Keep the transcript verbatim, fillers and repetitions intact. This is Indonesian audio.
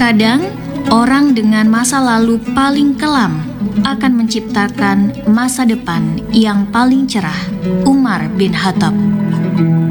Terkadang, orang dengan masa lalu paling kelam akan menciptakan masa depan yang paling cerah. Umar bin Khattab.